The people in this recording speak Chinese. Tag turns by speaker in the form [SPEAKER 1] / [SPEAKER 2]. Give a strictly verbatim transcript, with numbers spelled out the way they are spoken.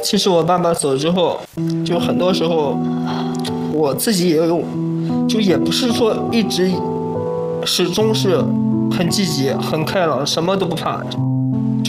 [SPEAKER 1] 其实我爸爸走之后，就很多时候我自己也有，就也不是说一直始终是很积极、很开朗，什么都不怕。